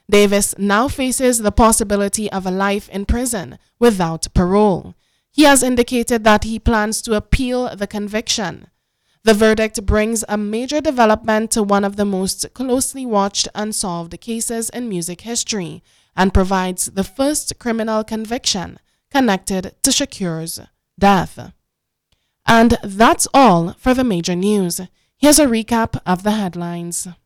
Davis now faces the possibility of a life in prison without parole. He has indicated that he plans to appeal the conviction. The verdict brings a major development to one of the most closely watched unsolved cases in music history and provides the first criminal conviction connected to Shakur's death. And that's all for the major news. Here's a recap of the headlines.